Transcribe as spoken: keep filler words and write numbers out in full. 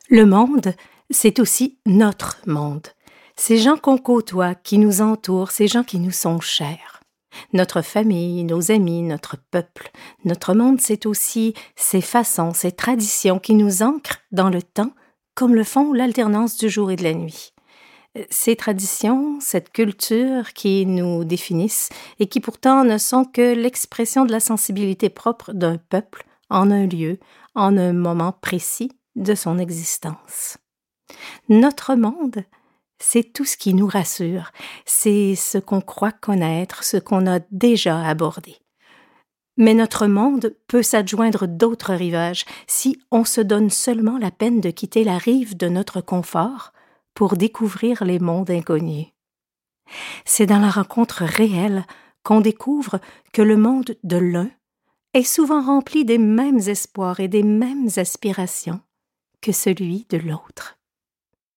Le monde, c'est aussi notre monde. Ces gens qu'on côtoie, qui nous entourent, ces gens qui nous sont chers. Notre famille, nos amis, notre peuple. Notre monde, c'est aussi ces façons, ces traditions qui nous ancrent dans le temps, comme le font l'alternance du jour et de la nuit. Ces traditions, cette culture qui nous définissent et qui pourtant ne sont que l'expression de la sensibilité propre d'un peuple en un lieu, en un moment précis de son existence. Notre monde, c'est tout ce qui nous rassure, c'est ce qu'on croit connaître, ce qu'on a déjà abordé. Mais notre monde peut s'adjoindre d'autres rivages si on se donne seulement la peine de quitter la rive de notre confort pour découvrir les mondes inconnus. C'est dans la rencontre réelle qu'on découvre que le monde de l'un est souvent rempli des mêmes espoirs et des mêmes aspirations que celui de l'autre.